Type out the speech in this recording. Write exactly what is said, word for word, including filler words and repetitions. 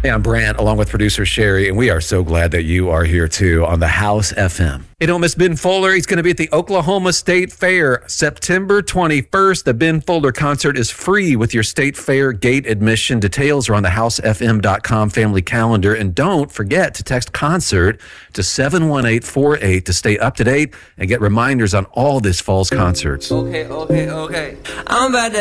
Hey, I'm Brant, along with producer Sherry, and we are so glad that you are here too on the House F M. Hey, don't miss Ben Folder. He's going to be at the Oklahoma State Fair September twenty-first. The Ben Folder concert is free with your State Fair gate admission. Details are on the house f m dot com family calendar. And don't forget to text concert to seven one eight four eight to stay up to date and get reminders on all this fall's concerts. Okay, okay, okay. I'm about to